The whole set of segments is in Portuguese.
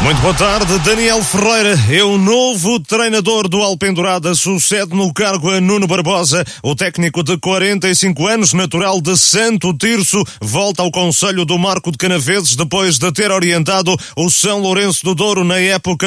Muito boa tarde. Daniel Ferreira é o novo treinador do Alpendurada, sucede no cargo a Nuno Barbosa. O técnico de 45 anos, natural de Santo Tirso, volta ao concelho do Marco de Canaveses depois de ter orientado o São Lourenço do Douro na época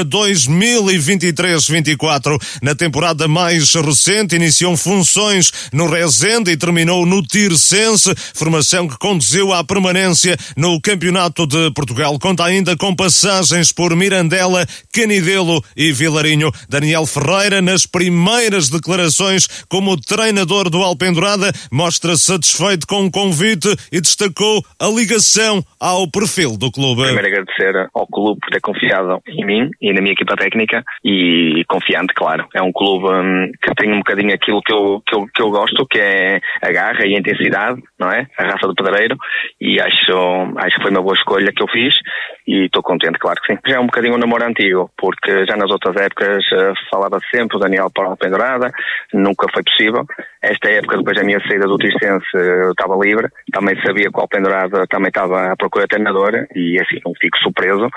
2023-24. Na temporada mais recente iniciou funções no Rezende e terminou no Tirsense, formação que conduziu à permanência no Campeonato de Portugal. Conta ainda com passagens por Mirandela, Canidelo e Vilarinho. Daniel Ferreira, nas primeiras declarações como treinador do Alpendurada, mostra satisfeito com o convite e destacou a ligação ao perfil do clube. Primeiro agradecer ao clube por ter confiado em mim e na minha equipa técnica e confiante, claro. É um clube que tem um bocadinho aquilo que eu gosto, que é a garra e a intensidade, não é? A raça do pedreiro, e acho que foi uma boa escolha que eu fiz e estou contente, claro que sim. Já é um bocadinho um namoro antigo, porque já nas outras épocas falava sempre o Daniel para o Alpendurada, nunca foi possível. Esta época, depois da minha saída do Tirsense, eu estava livre, também sabia que o Alpendurada também estava à procura de treinador e assim, não fico surpreso,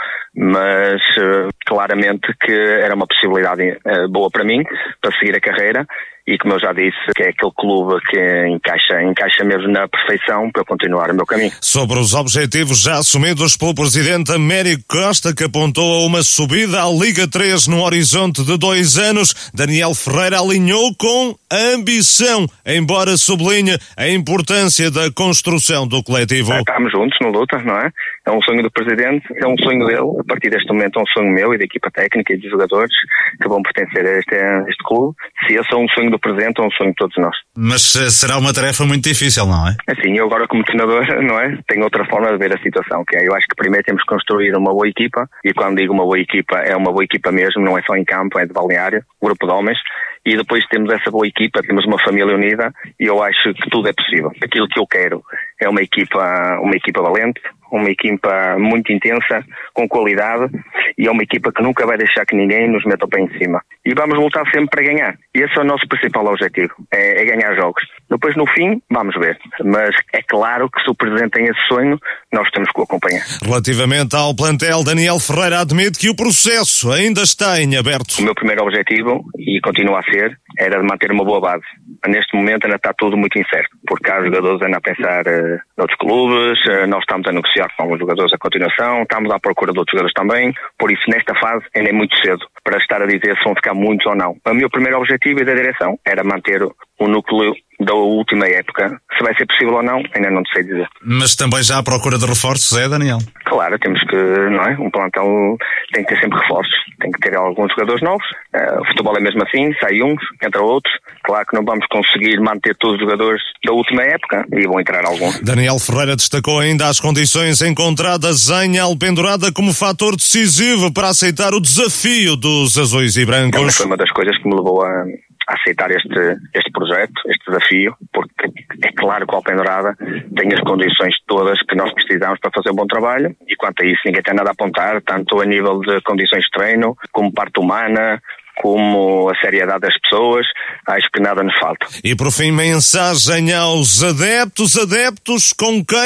mas claramente que era uma possibilidade boa para mim, para seguir a carreira. E como eu já disse, que é aquele clube que encaixa mesmo na perfeição para eu continuar o meu caminho. Sobre os objetivos já assumidos pelo presidente Américo Costa, que apontou a uma subida à Liga 3 no horizonte de 2 anos, Daniel Ferreira alinhou com a ambição, embora sublinhe a importância da construção do coletivo. Estamos juntos na luta, não é? É um sonho do presidente, é um sonho dele, a partir deste momento é um sonho meu e da equipa técnica e dos jogadores que vão pertencer a este clube. Se esse é um sonho do presidente, é um sonho de todos nós. Mas será uma tarefa muito difícil, não é? Assim, eu agora como treinador, não é? Tenho outra forma de ver a situação, que é, eu acho que primeiro temos que construir uma boa equipa, e quando digo uma boa equipa, é uma boa equipa mesmo, não é só em campo, é de balneário, grupo de homens, e depois temos essa boa equipa, temos uma família unida, e eu acho que tudo é possível. Aquilo que eu quero é uma equipa valente, uma equipa muito intensa, com qualidade, e é uma equipa que nunca vai deixar que ninguém nos meta o pé em cima. E vamos lutar sempre para ganhar. E esse é o nosso principal objetivo, é ganhar jogos. Depois, no fim, vamos ver. Mas é claro que se o Presidente tem esse sonho, nós temos que o acompanhar. Relativamente ao plantel, Daniel Ferreira admite que o processo ainda está em aberto. O meu primeiro objetivo, e continua a ser, era de manter uma boa base. Neste momento ainda está tudo muito incerto, porque há jogadores ainda a pensar noutros clubes, nós estamos a negociar com alguns jogadores a continuação, estamos à procura de outros jogadores também, por isso nesta fase ainda é muito cedo para estar a dizer se vão ficar muitos ou não. O meu primeiro objetivo e da direção era manter o núcleo da última época. Se vai ser possível ou não, ainda não sei dizer. Mas também já à procura de reforços, Daniel? Claro, temos que, não é? Um plantel tem que ter sempre reforços, tem que ter alguns jogadores novos. O futebol é mesmo assim, sai uns, entra outros. Claro que não vamos conseguir manter todos os jogadores da última época e vão entrar alguns. Daniel Ferreira destacou ainda as condições encontradas em Alpendurada como fator decisivo para aceitar o desafio dos azuis e brancos. Foi uma das coisas que me levou a aceitar este projeto, este desafio, porque é claro que o Alpendurada tem as condições todas que nós precisamos para fazer um bom trabalho, e quanto a isso ninguém tem nada a apontar, tanto a nível de condições de treino, como parte humana, como a seriedade das pessoas, acho que nada nos falta. E por fim, mensagem aos adeptos com quem